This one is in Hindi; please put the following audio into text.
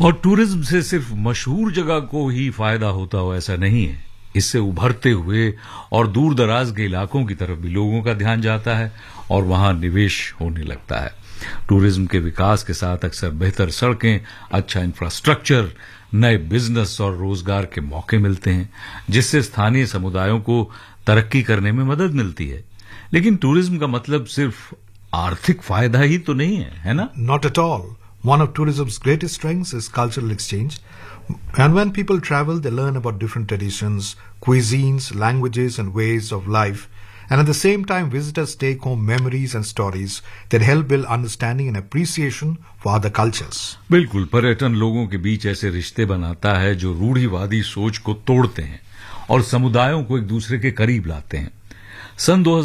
और टूरिज्म से सिर्फ मशहूर जगह को ही फायदा होता हो ऐसा नहीं है। इससे उभरते हुए और दूर दराज के इलाकों की तरफ भी लोगों का ध्यान जाता है और वहां निवेश होने लगता है। टूरिज्म के विकास के साथ अक्सर बेहतर सड़कें, अच्छा इंफ्रास्ट्रक्चर, नए बिजनेस और रोजगार के मौके मिलते हैं, जिससे स्थानीय समुदायों को तरक्की करने में मदद मिलती है। लेकिन टूरिज्म का मतलब सिर्फ आर्थिक फायदा ही तो नहीं है, है ना? Not at all. One of tourism's greatest strengths is cultural exchange. And when people travel, they learn about different traditions, cuisines, languages, and ways of life. And at the same time, visitors take home memories and stories that help build understanding and appreciation for other cultures. बिल्कुल, पर्यटन लोगों के बीच ऐसे रिश्ते बनाता है जो रूढ़िवादी सोच को तोड़ते हैं और समुदायों को एक दूसरे के करीब लाते हैं। सन